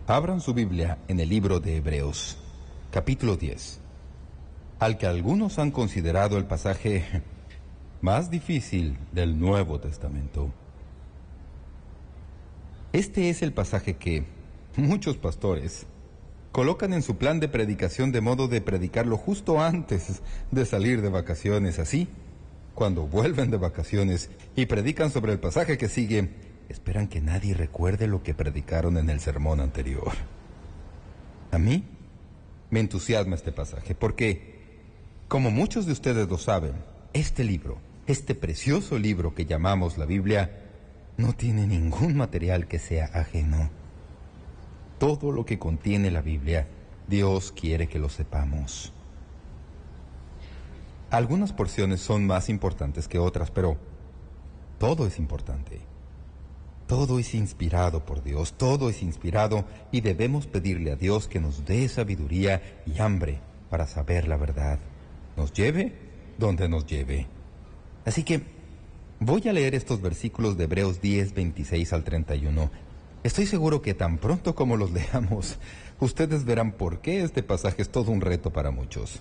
Abran su Biblia en el libro de Hebreos, capítulo 10, al que algunos han considerado el pasaje más difícil del Nuevo Testamento. Este es el pasaje que muchos pastores colocan en su plan de predicación de modo de predicarlo justo antes de salir de vacaciones. Así, cuando vuelven de vacaciones y predican sobre el pasaje que sigue, esperan que nadie recuerde lo que predicaron en el sermón anterior. A mí me entusiasma este pasaje porque, como muchos de ustedes lo saben, este libro, este precioso libro que llamamos la Biblia, no tiene ningún material que sea ajeno. Todo lo que contiene la Biblia, Dios quiere que lo sepamos. Algunas porciones son más importantes que otras, pero todo es importante. Todo es inspirado por Dios, todo es inspirado y debemos pedirle a Dios que nos dé sabiduría y hambre para saber la verdad. Nos lleve donde nos lleve. Así que voy a leer estos versículos de Hebreos 10, 26 al 31. Estoy seguro que tan pronto como los leamos, ustedes verán por qué este pasaje es todo un reto para muchos.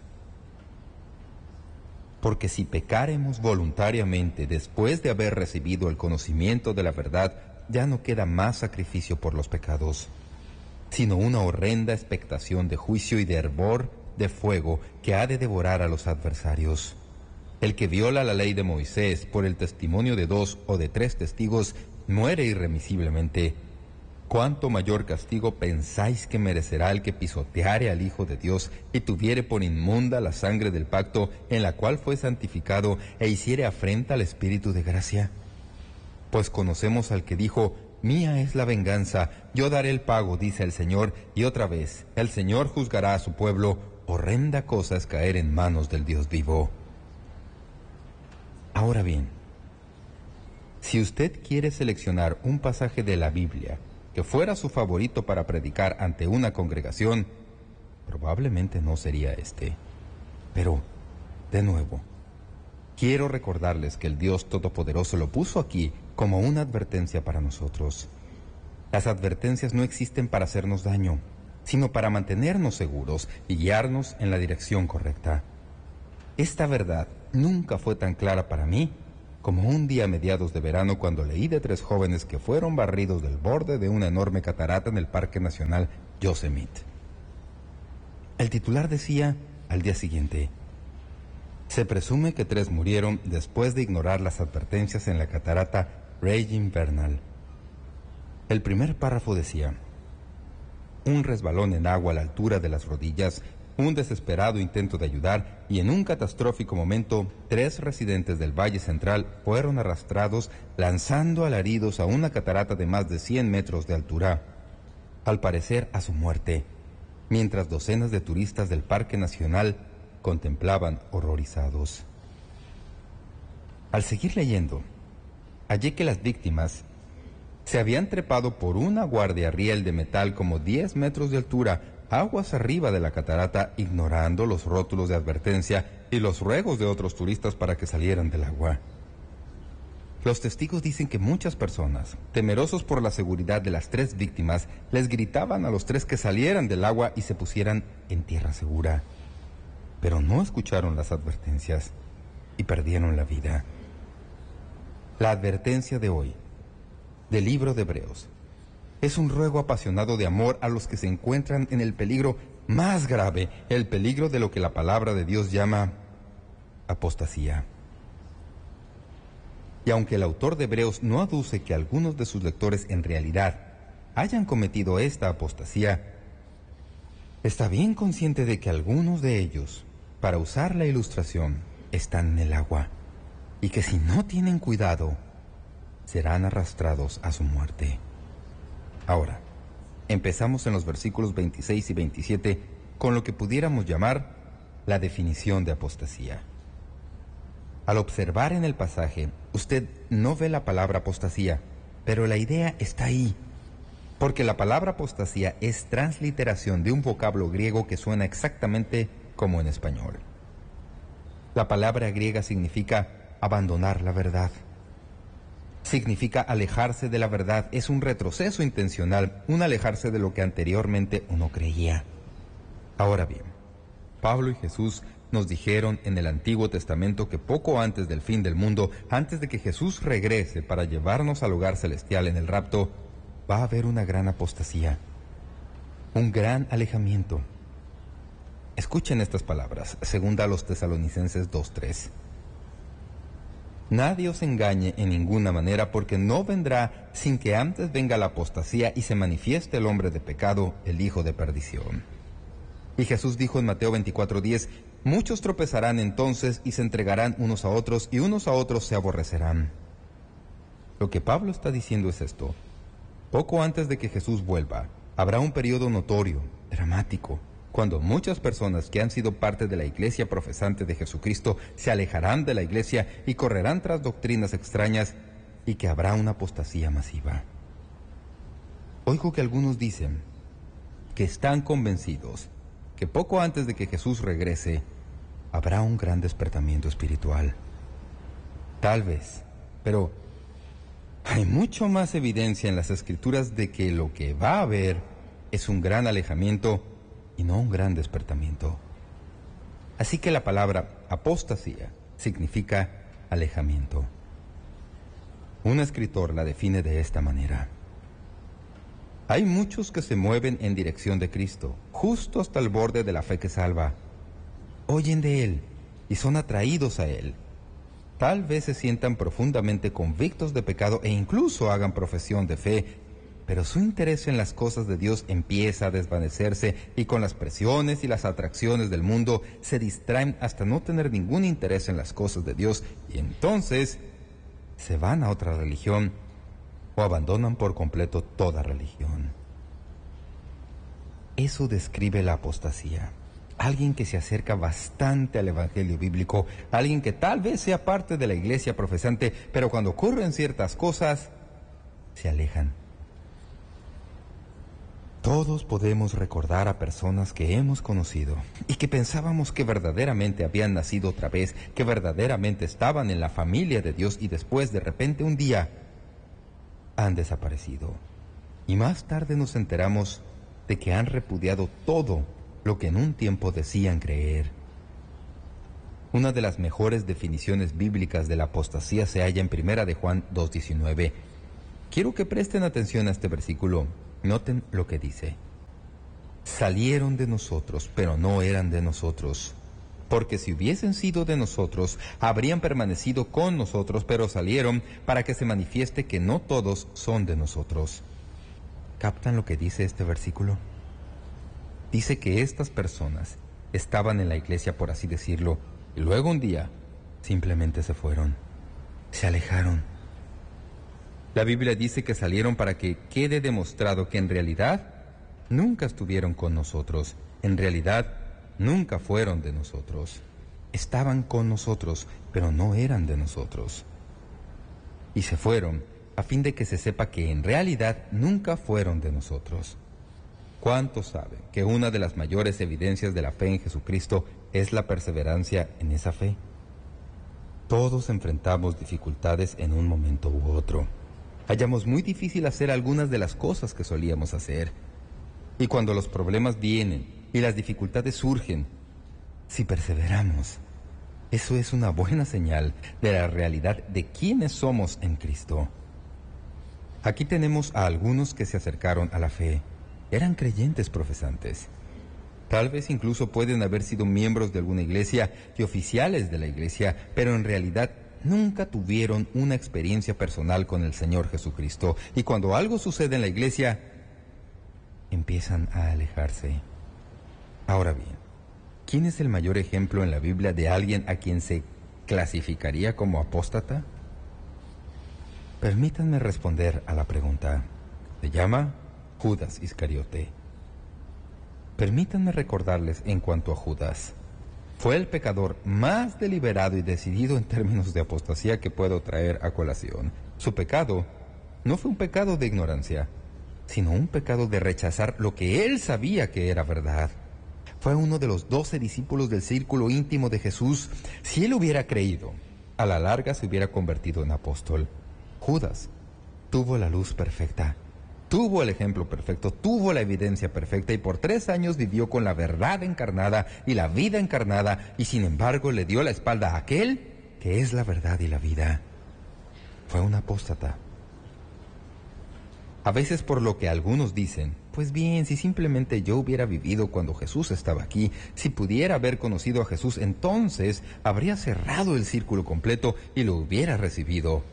Porque si pecáremos voluntariamente después de haber recibido el conocimiento de la verdad, ya no queda más sacrificio por los pecados, sino una horrenda expectación de juicio y de hervor de fuego que ha de devorar a los adversarios. El que viola la ley de Moisés por el testimonio de 2 o de 3 testigos muere irremisiblemente. ¿Cuánto mayor castigo pensáis que merecerá el que pisoteare al Hijo de Dios y tuviere por inmunda la sangre del pacto en la cual fue santificado e hiciere afrenta al Espíritu de gracia? Pues conocemos al que dijo: mía es la venganza, yo daré el pago, dice el Señor, y otra vez, el Señor juzgará a su pueblo. Horrenda cosa es caer en manos del Dios vivo. Ahora bien, si usted quiere seleccionar un pasaje de la Biblia que fuera su favorito para predicar ante una congregación, probablemente no sería este. Pero, de nuevo, quiero recordarles que el Dios Todopoderoso lo puso aquí como una advertencia para nosotros. Las advertencias no existen para hacernos daño, sino para mantenernos seguros y guiarnos en la dirección correcta. Esta verdad nunca fue tan clara para mí como un día a mediados de verano cuando leí de 3 jóvenes que fueron barridos del borde de una enorme catarata en el Parque Nacional Yosemite. El titular decía al día siguiente: se presume que 3 murieron después de ignorar las advertencias en la catarata Raging Vernal. El primer párrafo decía: un resbalón en agua a la altura de las rodillas, un desesperado intento de ayudar y en un catastrófico momento 3 residentes del Valle Central fueron arrastrados lanzando alaridos a una catarata de más de 100 metros de altura, al parecer a su muerte, mientras docenas de turistas del Parque Nacional contemplaban horrorizados. Al seguir leyendo, hallé que las víctimas se habían trepado por una guardia riel de metal como 10 metros de altura, aguas arriba de la catarata, ignorando los rótulos de advertencia y los ruegos de otros turistas para que salieran del agua. Los testigos dicen que muchas personas, temerosos por la seguridad de las 3 víctimas, les gritaban a los 3 que salieran del agua y se pusieran en tierra segura. Pero no escucharon las advertencias y perdieron la vida. La advertencia de hoy, del libro de Hebreos, es un ruego apasionado de amor a los que se encuentran en el peligro más grave, el peligro de lo que la palabra de Dios llama apostasía. Y aunque el autor de Hebreos no aduce que algunos de sus lectores en realidad hayan cometido esta apostasía, está bien consciente de que algunos de ellos, para usar la ilustración, están en el agua, y que si no tienen cuidado, serán arrastrados a su muerte. Ahora, empezamos en los versículos 26 y 27 con lo que pudiéramos llamar la definición de apostasía. Al observar en el pasaje, usted no ve la palabra apostasía, pero la idea está ahí, porque la palabra apostasía es transliteración de un vocablo griego que suena exactamente como en español. La palabra griega significa abandonar la verdad. significa alejarse de la verdad, es un retroceso intencional, un alejarse de lo que anteriormente uno creía. Ahora bien, Pablo y Jesús nos dijeron en el Antiguo Testamento que poco antes del fin del mundo, antes de que Jesús regrese para llevarnos al hogar celestial en el rapto, va a haber una gran apostasía, un gran alejamiento. Escuchen estas palabras, segunda a los Tesalonicenses 2:3. Nadie os engañe en ninguna manera, porque no vendrá sin que antes venga la apostasía y se manifieste el hombre de pecado, el hijo de perdición. Y Jesús dijo en Mateo 24:10, muchos tropezarán entonces y se entregarán unos a otros, y unos a otros se aborrecerán. Lo que Pablo está diciendo es esto: poco antes de que Jesús vuelva, habrá un periodo notorio, dramático, cuando muchas personas que han sido parte de la iglesia profesante de Jesucristo se alejarán de la iglesia y correrán tras doctrinas extrañas, y que habrá una apostasía masiva. Oigo que algunos dicen que están convencidos que poco antes de que Jesús regrese, habrá un gran despertamiento espiritual. Tal vez, pero hay mucho más evidencia en las Escrituras de que lo que va a haber es un gran alejamiento y no un gran despertamiento. Así que la palabra apostasía significa alejamiento. Un escritor la define de esta manera: hay muchos que se mueven en dirección de Cristo, justo hasta el borde de la fe que salva. Oyen de Él y son atraídos a Él. Tal vez se sientan profundamente convictos de pecado e incluso hagan profesión de fe, pero su interés en las cosas de Dios empieza a desvanecerse y con las presiones y las atracciones del mundo se distraen hasta no tener ningún interés en las cosas de Dios, y entonces se van a otra religión o abandonan por completo toda religión. Eso describe la apostasía. Alguien que se acerca bastante al evangelio bíblico, alguien que tal vez sea parte de la iglesia profesante, pero cuando ocurren ciertas cosas, se alejan. Todos podemos recordar a personas que hemos conocido y que pensábamos que verdaderamente habían nacido otra vez, que verdaderamente estaban en la familia de Dios, y después de repente un día han desaparecido. Y más tarde nos enteramos de que han repudiado todo lo que en un tiempo decían creer. Una de las mejores definiciones bíblicas de la apostasía se halla en 1 de Juan 2:19. Quiero que presten atención a este versículo. Noten lo que dice: salieron de nosotros, pero no eran de nosotros. Porque si hubiesen sido de nosotros, habrían permanecido con nosotros, pero salieron para que se manifieste que no todos son de nosotros. ¿Captan lo que dice este versículo? Dice que estas personas estaban en la iglesia, por así decirlo, y luego un día simplemente se fueron, se alejaron. La Biblia dice que salieron para que quede demostrado que en realidad nunca estuvieron con nosotros, en realidad nunca fueron de nosotros. Estaban con nosotros, pero no eran de nosotros. Y se fueron a fin de que se sepa que en realidad nunca fueron de nosotros. ¿Cuántos saben que una de las mayores evidencias de la fe en Jesucristo es la perseverancia en esa fe? Todos enfrentamos dificultades en un momento u otro. Hallamos muy difícil hacer algunas de las cosas que solíamos hacer. Y cuando los problemas vienen y las dificultades surgen, si perseveramos, eso es una buena señal de la realidad de quiénes somos en Cristo. Aquí tenemos a algunos que se acercaron a la fe. Eran creyentes profesantes. Tal vez incluso pueden haber sido miembros de alguna iglesia y oficiales de la iglesia, pero en realidad nunca tuvieron una experiencia personal con el Señor Jesucristo. Y cuando algo sucede en la iglesia, empiezan a alejarse. Ahora bien, ¿quién es el mayor ejemplo en la Biblia de alguien a quien se clasificaría como apóstata? Permítanme responder a la pregunta. Se llama Judas Iscariote. Permítanme recordarles en cuanto a Judas. Fue el pecador más deliberado y decidido en términos de apostasía que puedo traer a colación. Su pecado no fue un pecado de ignorancia, sino un pecado de rechazar lo que él sabía que era verdad. Fue uno de los 12 discípulos del círculo íntimo de Jesús. Si él hubiera creído, a la larga se hubiera convertido en apóstol. Judas tuvo la luz perfecta, tuvo el ejemplo perfecto, tuvo la evidencia perfecta y por 3 años vivió con la verdad encarnada y la vida encarnada y sin embargo le dio la espalda a aquel que es la verdad y la vida. Fue un apóstata. A veces por lo que algunos dicen, pues bien, si simplemente yo hubiera vivido cuando Jesús estaba aquí, si pudiera haber conocido a Jesús, entonces habría cerrado el círculo completo y lo hubiera recibido.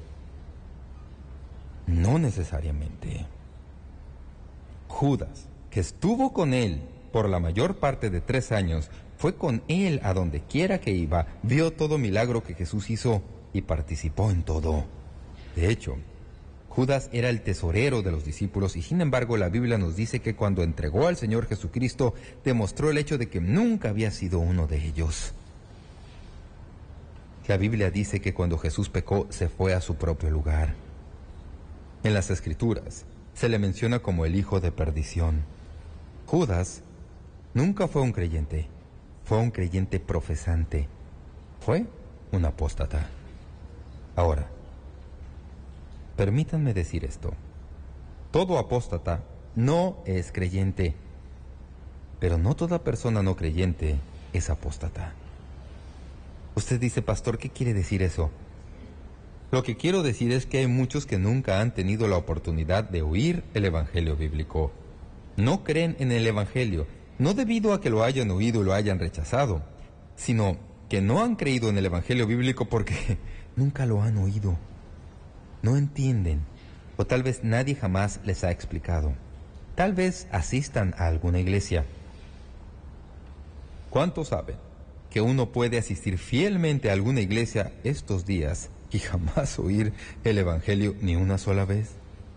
No necesariamente. Judas, que estuvo con él por la mayor parte de 3 años, fue con él a donde quiera que iba, vio todo milagro que Jesús hizo y participó en todo. De hecho, Judas era el tesorero de los discípulos y sin embargo la Biblia nos dice que cuando entregó al Señor Jesucristo demostró el hecho de que nunca había sido uno de ellos. La Biblia dice que cuando Jesús pecó se fue a su propio lugar. En las Escrituras se le menciona como el hijo de perdición. Judas nunca fue un creyente, fue un creyente profesante, fue un apóstata. Ahora, permítanme decir esto. Todo apóstata no es creyente, pero no toda persona no creyente es apóstata. Usted dice, pastor, ¿qué quiere decir eso? Lo que quiero decir es que hay muchos que nunca han tenido la oportunidad de oír el Evangelio bíblico. No creen en el Evangelio, no debido a que lo hayan oído y lo hayan rechazado, sino que no han creído en el Evangelio bíblico porque nunca lo han oído. No entienden, o tal vez nadie jamás les ha explicado. Tal vez asistan a alguna iglesia. ¿Cuántos saben que uno puede asistir fielmente a alguna iglesia estos días y jamás oír el Evangelio ni una sola vez?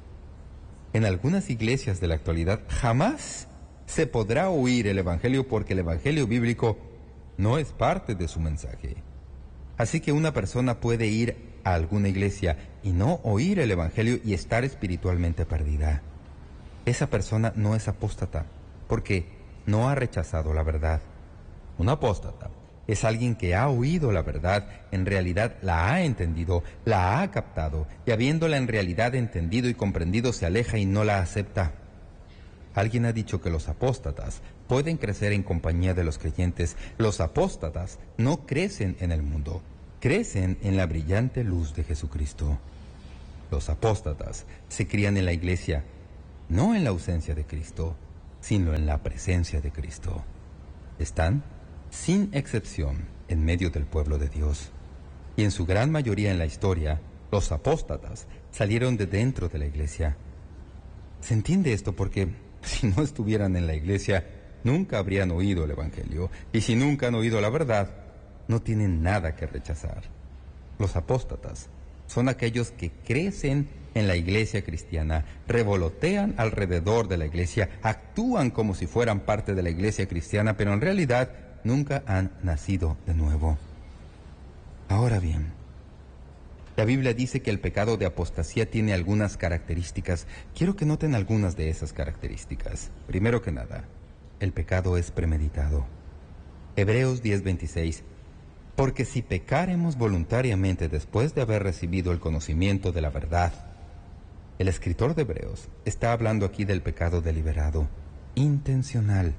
En algunas iglesias de la actualidad jamás se podrá oír el Evangelio porque el Evangelio bíblico no es parte de su mensaje. Así que una persona puede ir a alguna iglesia y no oír el Evangelio y estar espiritualmente perdida. Esa persona no es apóstata porque no ha rechazado la verdad. Un apóstata es alguien que ha oído la verdad, en realidad la ha entendido, la ha captado y habiéndola en realidad entendido y comprendido se aleja y no la acepta. Alguien ha dicho que los apóstatas pueden crecer en compañía de los creyentes. Los apóstatas no crecen en el mundo, crecen en la brillante luz de Jesucristo. Los apóstatas se crían en la iglesia, no en la ausencia de Cristo, sino en la presencia de Cristo. Están, sin excepción, en medio del pueblo de Dios. Y en su gran mayoría en la historia, los apóstatas salieron de dentro de la iglesia. Se entiende esto porque si no estuvieran en la iglesia, nunca habrían oído el Evangelio. Y si nunca han oído la verdad, no tienen nada que rechazar. Los apóstatas son aquellos que crecen en la iglesia cristiana, revolotean alrededor de la iglesia, actúan como si fueran parte de la iglesia cristiana, pero en realidad nunca han nacido de nuevo. Ahora bien, la Biblia dice que el pecado de apostasía tiene algunas características. Quiero que noten algunas de esas características. Primero que nada, el pecado es premeditado. Hebreos 10:26. Porque si pecáremos voluntariamente después de haber recibido el conocimiento de la verdad, el escritor de Hebreos está hablando aquí del pecado deliberado, intencional.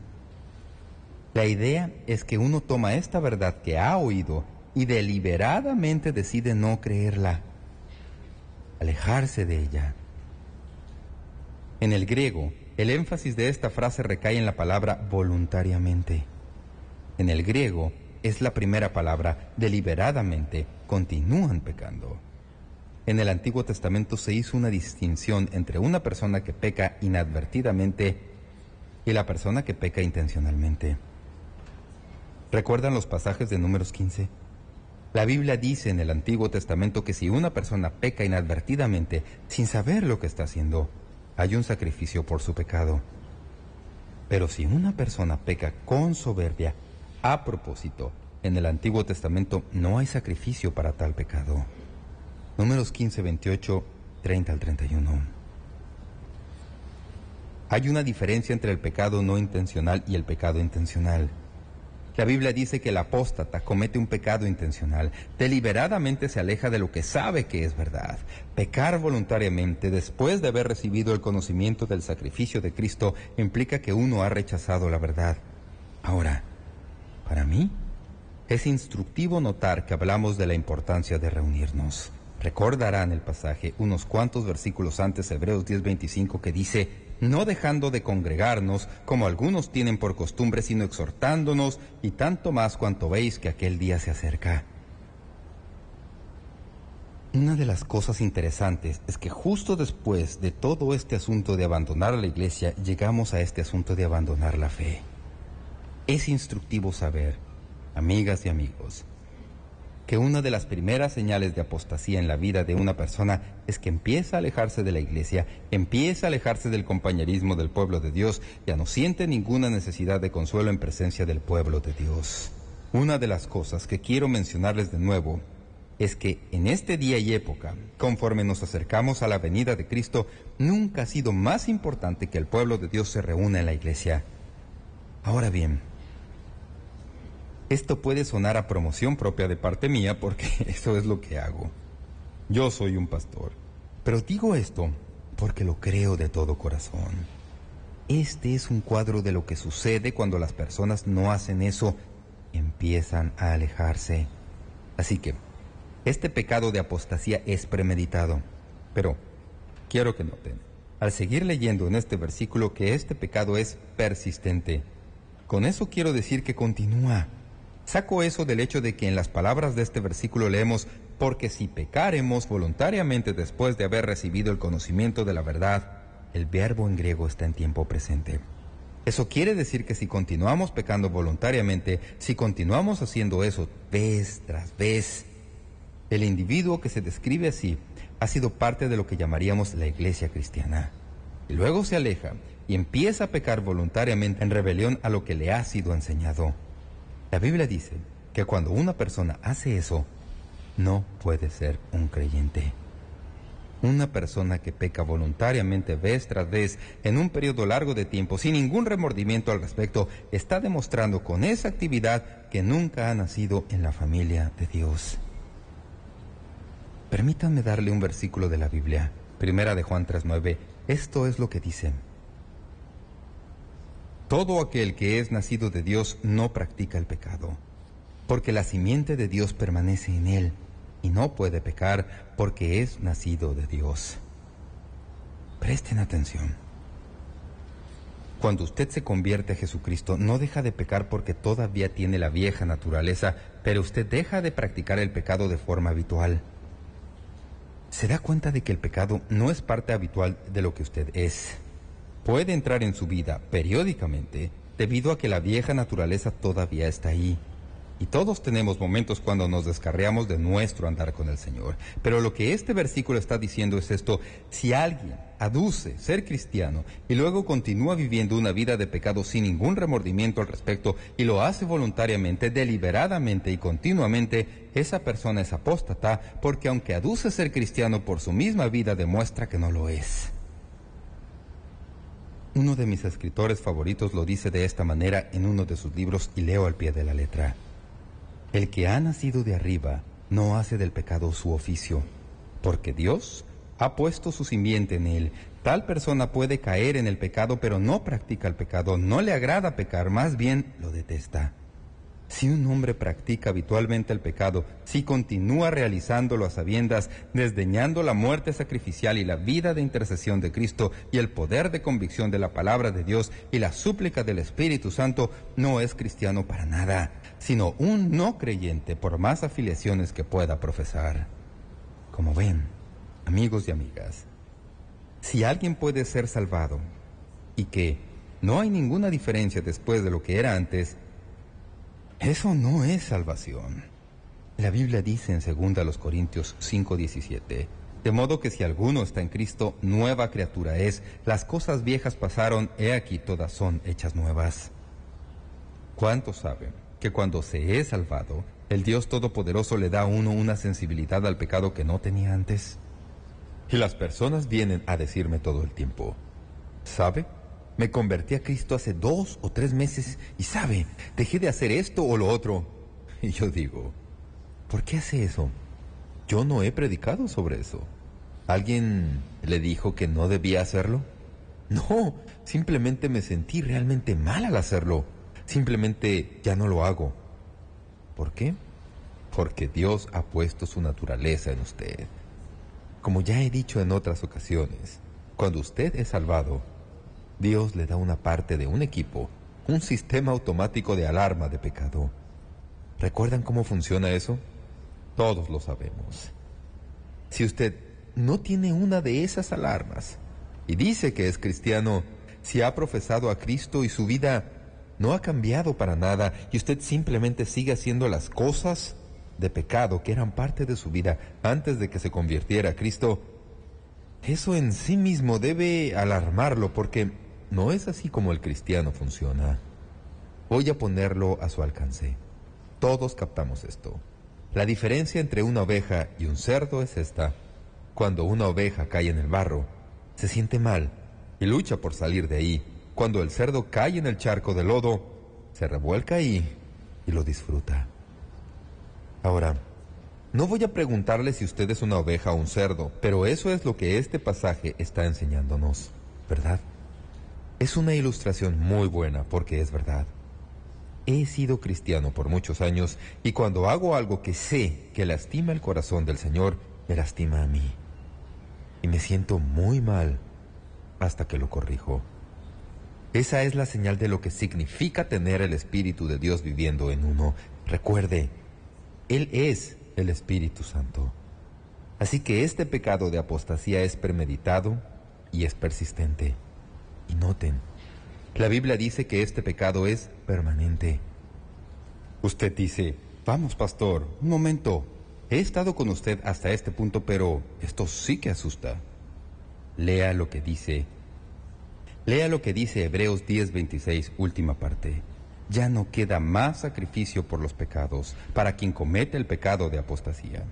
La idea es que uno toma esta verdad que ha oído y deliberadamente decide no creerla, alejarse de ella. En el griego, el énfasis de esta frase recae en la palabra voluntariamente. En el griego, es la primera palabra, deliberadamente, continúan pecando. En el Antiguo Testamento se hizo una distinción entre una persona que peca inadvertidamente y la persona que peca intencionalmente. ¿Recuerdan los pasajes de Números 15? La Biblia dice en el Antiguo Testamento que si una persona peca inadvertidamente, sin saber lo que está haciendo, hay un sacrificio por su pecado. Pero si una persona peca con soberbia, a propósito, en el Antiguo Testamento no hay sacrificio para tal pecado. Números 15, 28, 30 al 31. Hay una diferencia entre el pecado no intencional y el pecado intencional. La Biblia dice que el apóstata comete un pecado intencional, deliberadamente se aleja de lo que sabe que es verdad. Pecar voluntariamente después de haber recibido el conocimiento del sacrificio de Cristo implica que uno ha rechazado la verdad. Ahora, para mí, es instructivo notar que hablamos de la importancia de reunirnos. Recordarán el pasaje unos cuantos versículos antes, Hebreos 10:25, que dice: no dejando de congregarnos, como algunos tienen por costumbre, sino exhortándonos, y tanto más cuanto veis que aquel día se acerca. Una de las cosas interesantes es que justo después de todo este asunto de abandonar la iglesia, llegamos a este asunto de abandonar la fe. Es instructivo saber, amigas y amigos, que una de las primeras señales de apostasía en la vida de una persona es que empieza a alejarse de la iglesia, empieza a alejarse del compañerismo del pueblo de Dios, ya no siente ninguna necesidad de consuelo en presencia del pueblo de Dios. Una de las cosas que quiero mencionarles de nuevo es que en este día y época, conforme nos acercamos a la venida de Cristo, nunca ha sido más importante que el pueblo de Dios se reúna en la iglesia. Ahora bien, esto puede sonar a promoción propia de parte mía porque eso es lo que hago. Yo soy un pastor. Pero digo esto porque lo creo de todo corazón. Este es un cuadro de lo que sucede cuando las personas no hacen eso, empiezan a alejarse. Así que, este pecado de apostasía es premeditado. Pero quiero que noten, al seguir leyendo en este versículo, que este pecado es persistente. Con eso quiero decir que continúa. Saco eso del hecho de que en las palabras de este versículo leemos: porque si pecaremos voluntariamente después de haber recibido el conocimiento de la verdad. El verbo en griego está en tiempo presente. Eso quiere decir que si continuamos pecando voluntariamente, si continuamos haciendo eso vez tras vez, el individuo que se describe así ha sido parte de lo que llamaríamos la iglesia cristiana. Y luego se aleja y empieza a pecar voluntariamente en rebelión a lo que le ha sido enseñado. La Biblia dice que cuando una persona hace eso, no puede ser un creyente. Una persona que peca voluntariamente vez tras vez en un periodo largo de tiempo, sin ningún remordimiento al respecto, está demostrando con esa actividad que nunca ha nacido en la familia de Dios. Permítanme darle un versículo de la Biblia, Primera de Juan 3:9. Esto es lo que dice: todo aquel que es nacido de Dios no practica el pecado, porque la simiente de Dios permanece en él, y no puede pecar porque es nacido de Dios. Presten atención. Cuando usted se convierte a Jesucristo, no deja de pecar porque todavía tiene la vieja naturaleza, pero usted deja de practicar el pecado de forma habitual. Se da cuenta de que el pecado no es parte habitual de lo que usted es. Puede entrar en su vida periódicamente debido a que la vieja naturaleza todavía está ahí. Y todos tenemos momentos cuando nos descarriamos de nuestro andar con el Señor. Pero lo que este versículo está diciendo es esto: si alguien aduce ser cristiano y luego continúa viviendo una vida de pecado sin ningún remordimiento al respecto y lo hace voluntariamente, deliberadamente y continuamente, esa persona es apóstata, porque aunque aduce ser cristiano, por su misma vida demuestra que no lo es. Uno de mis escritores favoritos lo dice de esta manera en uno de sus libros, y leo al pie de la letra: el que ha nacido de arriba no hace del pecado su oficio, porque Dios ha puesto su simiente en él. Tal persona puede caer en el pecado, pero no practica el pecado, no le agrada pecar, más bien lo detesta. Si un hombre practica habitualmente el pecado, si continúa realizándolo a sabiendas, desdeñando la muerte sacrificial y la vida de intercesión de Cristo y el poder de convicción de la palabra de Dios y la súplica del Espíritu Santo, no es cristiano para nada, sino un no creyente por más afiliaciones que pueda profesar. Como ven, amigos y amigas, si alguien puede ser salvado y que no hay ninguna diferencia después de lo que era antes, eso no es salvación. La Biblia dice en 2 Corintios 5:17, de modo que si alguno está en Cristo, nueva criatura es, las cosas viejas pasaron, he aquí todas son hechas nuevas. ¿Cuántos saben que cuando se es salvado, el Dios Todopoderoso le da a uno una sensibilidad al pecado que no tenía antes? Y las personas vienen a decirme todo el tiempo: ¿sabe? Me convertí a Cristo hace 2 o 3 meses y sabe, dejé de hacer esto o lo otro. Y yo digo, ¿por qué hace eso? Yo no he predicado sobre eso. ¿Alguien le dijo que no debía hacerlo? No, simplemente me sentí realmente mal al hacerlo. Simplemente ya no lo hago. ¿Por qué? Porque Dios ha puesto su naturaleza en usted. Como ya he dicho en otras ocasiones, cuando usted es salvado, Dios le da una parte de un equipo, un sistema automático de alarma de pecado. ¿Recuerdan cómo funciona eso? Todos lo sabemos. Si usted no tiene una de esas alarmas y dice que es cristiano, si ha profesado a Cristo y su vida no ha cambiado para nada y usted simplemente sigue haciendo las cosas de pecado que eran parte de su vida antes de que se convirtiera a Cristo, eso en sí mismo debe alarmarlo porque no es así como el cristiano funciona. Voy a ponerlo a su alcance. Todos captamos esto. La diferencia entre una oveja y un cerdo es esta. Cuando una oveja cae en el barro, se siente mal y lucha por salir de ahí. Cuando el cerdo cae en el charco de lodo, se revuelca ahí y lo disfruta. Ahora, no voy a preguntarle si usted es una oveja o un cerdo, pero eso es lo que este pasaje está enseñándonos, ¿verdad? Es una ilustración muy buena porque es verdad. He sido cristiano por muchos años y cuando hago algo que sé que lastima el corazón del Señor, me lastima a mí. Y me siento muy mal hasta que lo corrijo. Esa es la señal de lo que significa tener el Espíritu de Dios viviendo en uno. Recuerde, Él es el Espíritu Santo. Así que este pecado de apostasía es premeditado y es persistente. Y noten, la Biblia dice que este pecado es permanente. Usted dice, vamos pastor, un momento, he estado con usted hasta este punto, pero esto sí que asusta. Lea lo que dice Hebreos 10:26, última parte. Ya no queda más sacrificio por los pecados para quien comete el pecado de apostasía.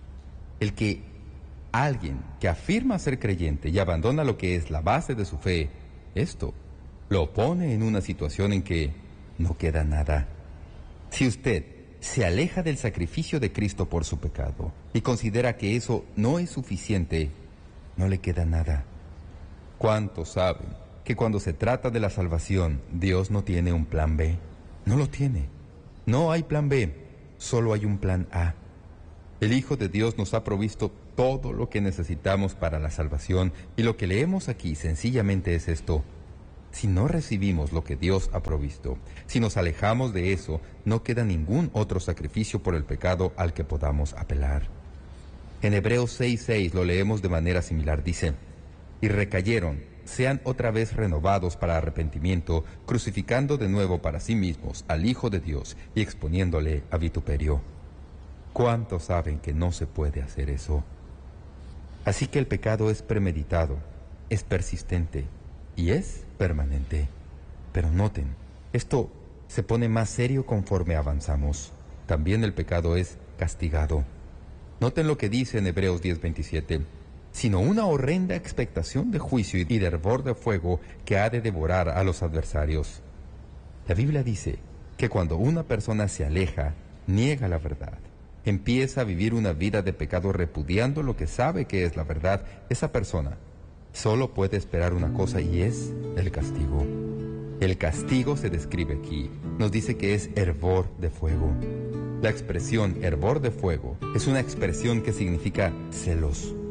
Alguien que afirma ser creyente y abandona lo que es la base de su fe, esto lo pone en una situación en que no queda nada. Si usted se aleja del sacrificio de Cristo por su pecado y considera que eso no es suficiente, no le queda nada. ¿Cuántos saben que cuando se trata de la salvación, Dios no tiene un plan B? No lo tiene. No hay plan B, solo hay un plan A. El Hijo de Dios nos ha provisto todo lo que necesitamos para la salvación y lo que leemos aquí sencillamente es esto. Si no recibimos lo que Dios ha provisto, si nos alejamos de eso, no queda ningún otro sacrificio por el pecado al que podamos apelar. En Hebreos 6:6 lo leemos de manera similar, dice, y recayeron, sean otra vez renovados para arrepentimiento, crucificando de nuevo para sí mismos al Hijo de Dios y exponiéndole a vituperio. ¿Cuántos saben que no se puede hacer eso? Así que el pecado es premeditado, es persistente y es permanente. Pero noten, esto se pone más serio conforme avanzamos. También el pecado es castigado. Noten lo que dice en Hebreos 10:27. Sino una horrenda expectación de juicio y de hervor de fuego que ha de devorar a los adversarios. La Biblia dice que cuando una persona se aleja, niega la verdad, empieza a vivir una vida de pecado repudiando lo que sabe que es la verdad, esa persona solo puede esperar una cosa y es el castigo. El castigo se describe aquí, nos dice que es hervor de fuego. La expresión hervor de fuego es una expresión que significa celos.